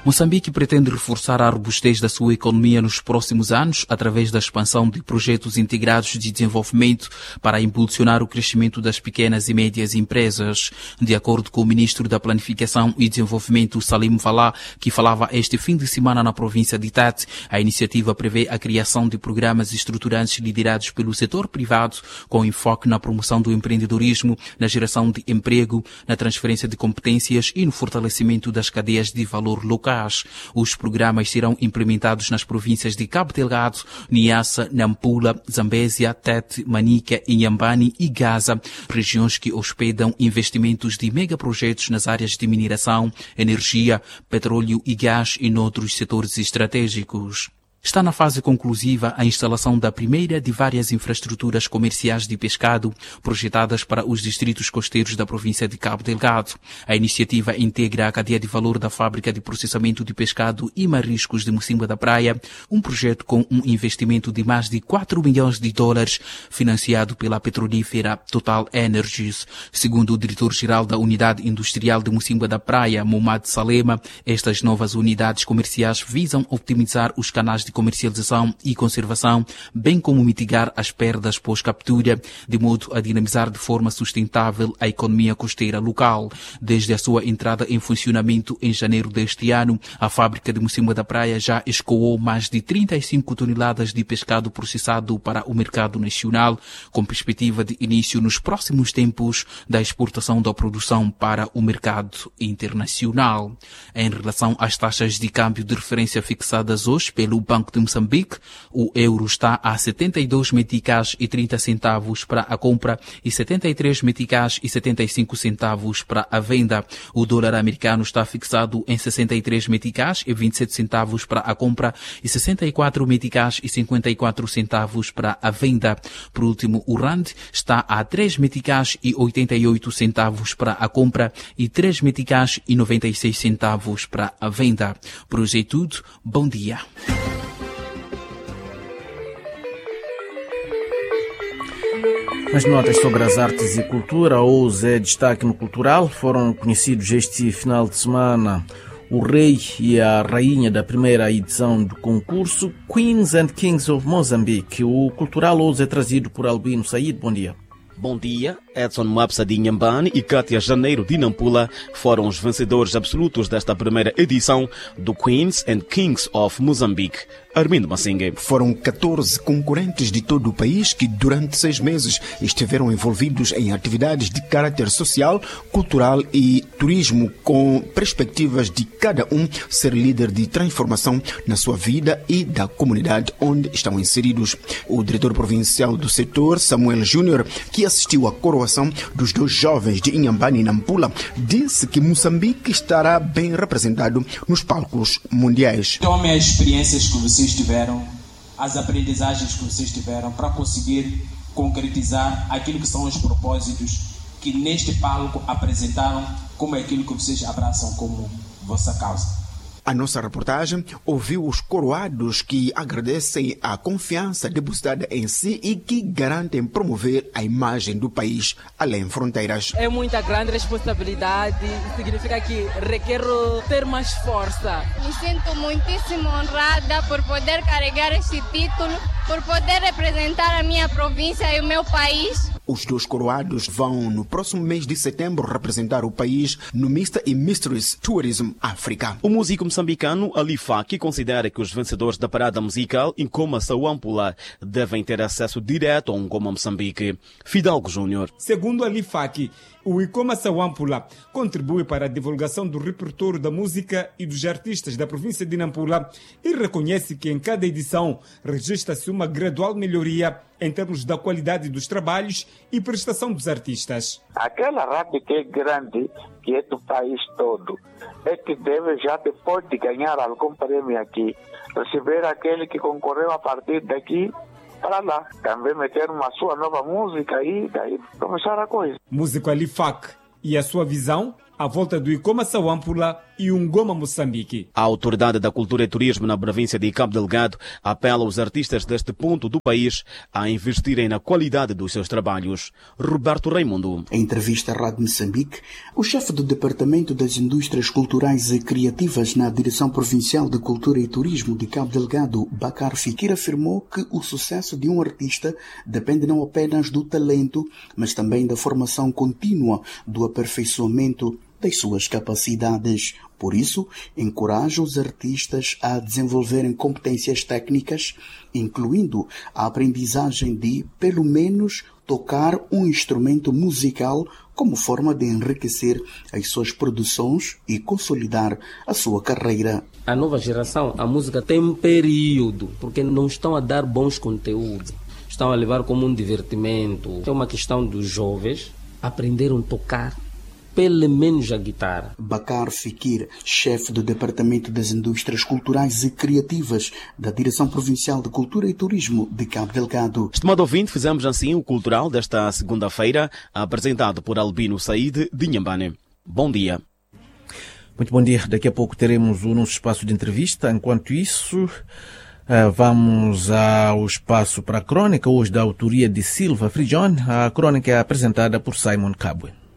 Moçambique pretende reforçar a robustez da sua economia nos próximos anos através da expansão de projetos integrados de desenvolvimento para impulsionar o crescimento das pequenas e médias empresas. De acordo com o ministro da Planificação e Desenvolvimento, Salim Valá, que falava este fim de semana na província de Tete, a iniciativa prevê a criação de programas estruturantes liderados pelo setor privado, com enfoque na promoção do empreendedorismo, na geração de emprego, na transferência de competências e no fortalecimento das cadeias de valor local. Os programas serão implementados nas províncias de Cabo Delgado, Niassa, Nampula, Zambésia, Tete, Manica, Inhambane e Gaza, regiões que hospedam investimentos de megaprojetos nas áreas de mineração, energia, petróleo e gás e noutros setores estratégicos. Está na fase conclusiva a instalação da primeira de várias infraestruturas comerciais de pescado projetadas para os distritos costeiros da província de Cabo Delgado. A iniciativa integra a cadeia de valor da fábrica de processamento de pescado e mariscos de Mocimboa da Praia, um projeto com um investimento de mais de $4 milhões, financiado pela petrolífera Total Energies. Segundo o diretor-geral da Unidade Industrial de Mocimboa da Praia, Momad Salema, estas novas unidades comerciais visam optimizar os canais de comercialização e conservação, bem como mitigar as perdas pós-captura, de modo a dinamizar de forma sustentável a economia costeira local. Desde a sua entrada em funcionamento em janeiro deste ano, a fábrica de Mocimboa da Praia já escoou mais de 35 toneladas de pescado processado para o mercado nacional, com perspectiva de início nos próximos tempos da exportação da produção para o mercado internacional. Em relação às taxas de câmbio de referência fixadas hoje pelo Banco de Moçambique, o euro está a 72 meticais e 30 centavos para a compra e 73 meticais e 75 centavos para a venda. O dólar americano está fixado em 63 meticais e 27 centavos para a compra e 64 meticais e 54 centavos para a venda. Por último, o rand está a 3 meticais e 88 centavos para a compra e 3 meticais e 96 centavos para a venda. Por hoje é tudo. Bom dia. As notas sobre as artes e cultura, ou Zé Destaque no Cultural, foram conhecidos este final de semana. O rei e a rainha da primeira edição do concurso Queens and Kings of Mozambique. O Cultural hoje é trazido por Albino Said. Bom dia. Bom dia. Edson Mwapsa de Inhambane e Kátia Janeiro de Nampula foram os vencedores absolutos desta primeira edição do Queens and Kings of Mozambique. Armindo Massingue. Foram 14 concorrentes de todo o país que durante 6 meses estiveram envolvidos em atividades de caráter social, cultural e turismo, com perspectivas de cada um ser líder de transformação na sua vida e da comunidade onde estão inseridos. O diretor provincial do setor, Samuel Júnior, que assistiu à coroação dos 2 jovens de Inhambane e Nampula, disse que Moçambique estará bem representado nos palcos mundiais. Tome as experiências que vocês tiveram, as aprendizagens que vocês tiveram para conseguir concretizar aquilo que são os propósitos que neste palco apresentaram como aquilo que vocês abraçam como vossa causa. A nossa reportagem ouviu os coroados que agradecem a confiança depositada em si e que garantem promover a imagem do país além fronteiras. É muita grande responsabilidade, significa que requero ter mais força. Me sinto muitíssimo honrada por poder carregar este título, por poder representar a minha província e o meu país. Os 2 coroados vão, no próximo mês de setembro, representar o país no Mr. e Mistress Tourism África. O músico moçambicano Ali Faki considera que os vencedores da parada musical Ngoma Sawampula devem ter acesso direto a Ngoma Moçambique. Fidalgo Júnior. Segundo Ali Faki, o Ngoma Sawampula contribui para a divulgação do repertório da música e dos artistas da província de Nampula e reconhece que em cada edição registra-se uma gradual melhoria em termos da qualidade dos trabalhos e prestação dos artistas. Aquela rádio que é grande, que é do país todo, é que deve já, depois de ganhar algum prêmio aqui, receber aquele que concorreu a partir daqui para lá. Também meter uma sua nova música e daí começar a coisa. Músico Ali Fak e a sua visão à volta do Icoma Sawampula e Ungoma Moçambique. A Autoridade da Cultura e Turismo na província de Cabo Delgado apela aos artistas deste ponto do país a investirem na qualidade dos seus trabalhos. Roberto Raimundo. Em entrevista à Rádio Moçambique, o chefe do Departamento das Indústrias Culturais e Criativas na Direção Provincial de Cultura e Turismo de Cabo Delgado, Bakar Fikir, afirmou que o sucesso de um artista depende não apenas do talento, mas também da formação contínua, do aperfeiçoamento das suas capacidades. Por isso, encoraja os artistas a desenvolverem competências técnicas, incluindo a aprendizagem de, pelo menos, tocar um instrumento musical como forma de enriquecer as suas produções e consolidar a sua carreira. A nova geração, a música tem um período, porque não estão a dar bons conteúdos, estão a levar como um divertimento. É uma questão dos jovens aprenderam a tocar pelo menos a guitarra. Bakar Fikir, chefe do Departamento das Indústrias Culturais e Criativas da Direção Provincial de Cultura e Turismo de Cabo Delgado. Estimado ouvinte, fizemos assim o Cultural desta segunda-feira, apresentado por Albino Said de Inhambane. Bom dia. Muito bom dia. Daqui a pouco teremos o nosso espaço de entrevista. Enquanto isso, vamos ao espaço para a crônica, hoje da autoria de Silva Frigione. A crônica é apresentada por Simon Cabwe.